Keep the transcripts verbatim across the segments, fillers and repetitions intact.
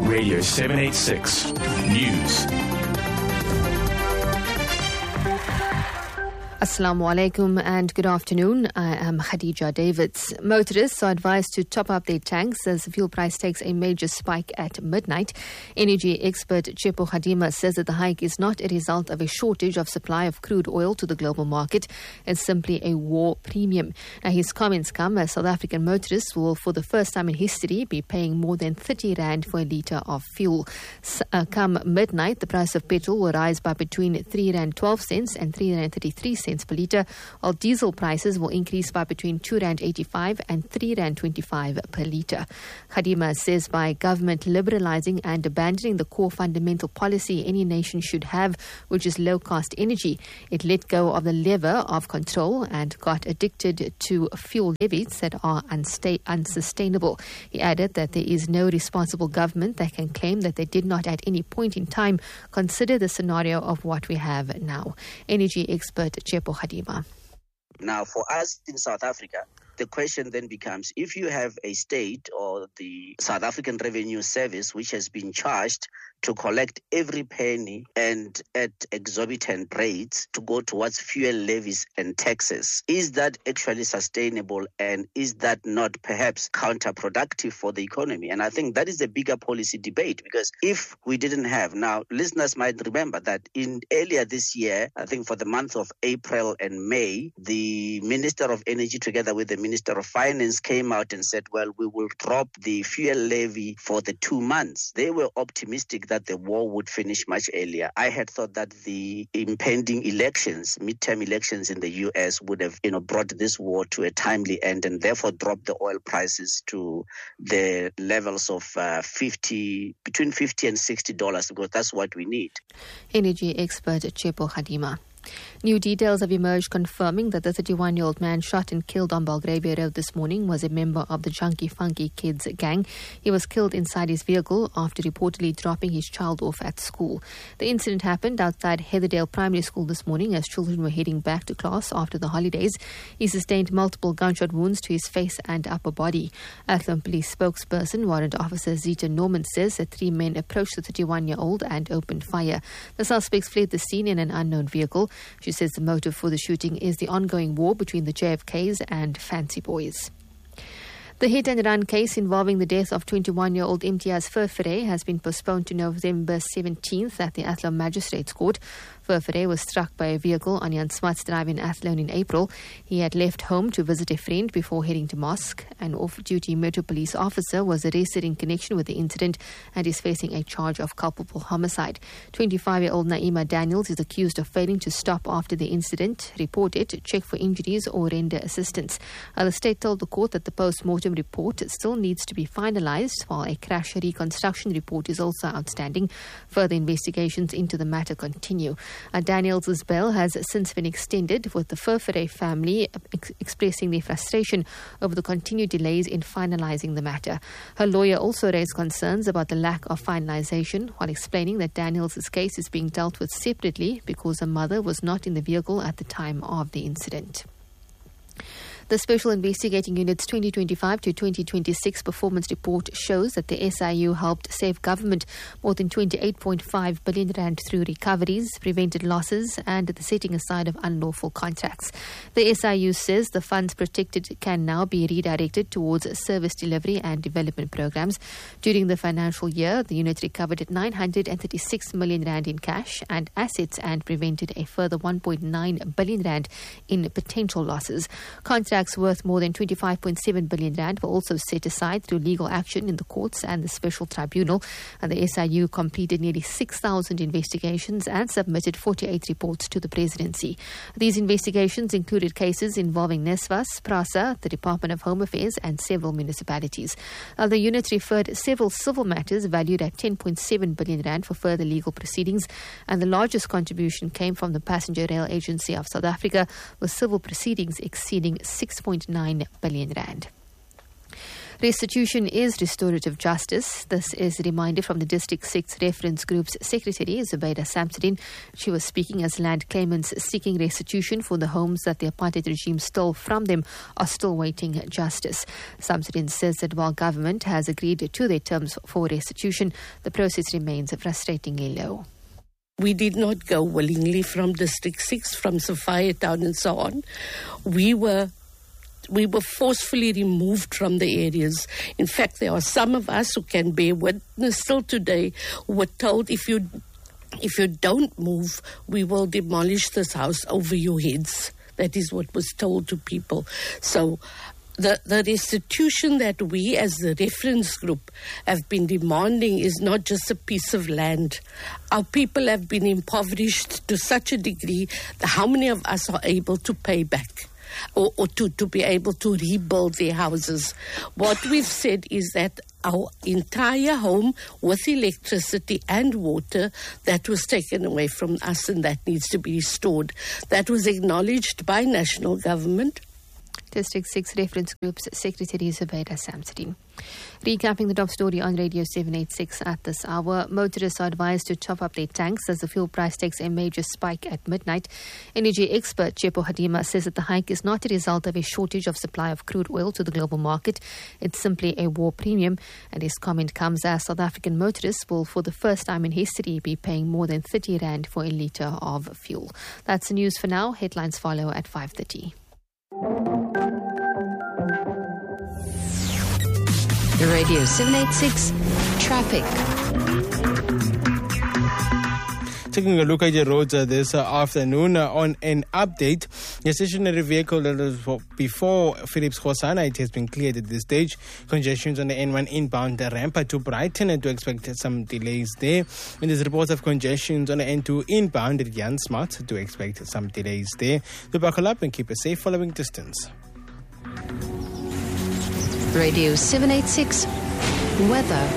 Radio seven eighty-six News. Assalamu alaikum and good afternoon. I am Khadija Davids. Motorists are advised to top up their tanks as the fuel price takes a major spike at midnight. Energy expert Tshepo Kgadima says that the hike is not a result of a shortage of supply of crude oil to the global market. It's simply a war premium. Now, his comments come as South African motorists will, for the first time in history, be paying more than thirty rand for a litre of fuel. Uh, come midnight, the price of petrol will rise by between three rand twelve cents and three rand thirty-three cents per litre, while diesel prices will increase by between two rand eighty-five and three rand twenty-five per litre. Kgadima says by government liberalising and abandoning the core fundamental policy any nation should have, which is low-cost energy, it let go of the lever of control and got addicted to fuel levies that are unsta- unsustainable. He added that there is no responsible government that can claim that they did not at any point in time consider the scenario of what we have now. Energy expert Tshepo Kgadima. Now, for us in South Africa, the question then becomes, if you have a state or the South African Revenue Service which has been charged to collect every penny and at exorbitant rates to go towards fuel levies and taxes, is that actually sustainable, and is that not perhaps counterproductive for the economy? And I think that is a bigger policy debate, because if we didn't have, now listeners might remember that in earlier this year, I think for the month of April and May, the Minister of Energy together with the Minister of Finance came out and said, well, we will drop the fuel levy for the two months. They were optimistic that the war would finish much earlier. I had thought that the impending elections, midterm elections in the U S would have, you know, brought this war to a timely end and therefore dropped the oil prices to the levels of uh, fifty, between fifty and sixty dollars, because that's what we need. Energy expert Tshepo Kgadima. New details have emerged confirming that the thirty-one-year-old man shot and killed on Belgravia Road this morning was a member of the Junkie Funky Kids gang. He was killed inside his vehicle after reportedly dropping his child off at school. The incident happened outside Heatherdale Primary School this morning as children were heading back to class after the holidays. He sustained multiple gunshot wounds to his face and upper body. Athlone Police spokesperson, Warrant Officer Zita Norman, says that three men approached the thirty-one-year-old and opened fire. The suspects fled the scene in an unknown vehicle. She says the motive for the shooting is the ongoing war between the J F Ks and Fancy Boys. The hit-and-run case involving the death of twenty-one-year-old Imtiaz Furfure has been postponed to November seventeenth at the Athlone Magistrates Court. Furfure was struck by a vehicle on Jan Smuts Drive in Athlone in April. He had left home to visit a friend before heading to mosque. An off-duty Metro Police officer was arrested in connection with the incident and is facing a charge of culpable homicide. twenty-five-year-old Naima Daniels is accused of failing to stop after the incident, report it, check for injuries or render assistance. Uh, the state told the court that the post-mortem report still needs to be finalised, while a crash reconstruction report is also outstanding. Further investigations into the matter continue. Uh, Daniels' bail has since been extended, with the Furfure family ex- expressing their frustration over the continued delays in finalising the matter. Her lawyer also raised concerns about the lack of finalisation, while explaining that Daniels' case is being dealt with separately because her mother was not in the vehicle at the time of the incident. The Special Investigating Unit's twenty twenty-five to twenty twenty-six performance report shows that the S I U helped save government more than twenty-eight point five billion rand through recoveries, prevented losses and the setting aside of unlawful contracts. The S I U says the funds protected can now be redirected towards service delivery and development programs. During the financial year, the unit recovered nine hundred thirty-six million rand in cash and assets and prevented a further one point nine billion rand in potential losses. Contracts worth more than twenty-five point seven billion rand were also set aside through legal action in the courts and the special tribunal. And the S I U completed nearly six thousand investigations and submitted forty-eight reports to the presidency. These investigations included cases involving NSFAS, PRASA, the Department of Home Affairs and several municipalities. Uh, the unit referred several civil matters valued at ten point seven billion rand for further legal proceedings, and the largest contribution came from the Passenger Rail Agency of South Africa, with civil proceedings exceeding six point nine billion rand. Restitution is restorative justice. This is a reminder from the District six Reference Group's Secretary, Zubaida Samsudin. She was speaking as land claimants seeking restitution for the homes that the apartheid regime stole from them are still waiting justice. Samsudin says that while government has agreed to their terms for restitution, the process remains frustratingly low. We did not go willingly from District six, from Sophia Town and so on. We were we were forcefully removed from the areas. In fact, there are some of us who can bear witness still today who were told, if you if you don't move, we will demolish this house over your heads. That is what was told to people. So The, the restitution that we as the reference group have been demanding is not just a piece of land. Our people have been impoverished to such a degree that how many of us are able to pay back or, or to, to be able to rebuild their houses? What we've said is that our entire home with electricity and water that was taken away from us and that needs to be restored. That was acknowledged by national government. District six Reference Group's Secretary Zubaida Samsudin. Recapping the top story on Radio seven eighty-six at this hour. Motorists are advised to top up their tanks as the fuel price takes a major spike at midnight. Energy expert Tshepo Hadima says that the hike is not a result of a shortage of supply of crude oil to the global market. It's simply a war premium. And his comment comes as South African motorists will for the first time in history be paying more than thirty rand for a litre of fuel. That's the news for now. Headlines follow at five thirty. Radio seven eighty-six Traffic. Taking a look at the roads uh, this uh, afternoon uh, on an update. The stationary vehicle that was before Phillips Khosana, it has been cleared at this stage. Congestions on the N one inbound uh, ramp to Brighton and to expect some delays there. And there's reports of congestions on the N two inbound at Jan Smart to expect some delays there. So buckle up and keep a safe following distance. Radio seven eighty-six Weather.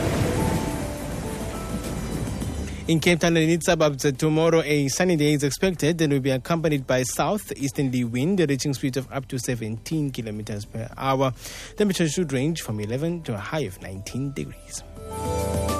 In Cape Town and its suburbs, uh, tomorrow a sunny day is expected and will be accompanied by south-easterly wind reaching speeds of up to seventeen kilometers per hour. Temperature should range from eleven to a high of nineteen degrees.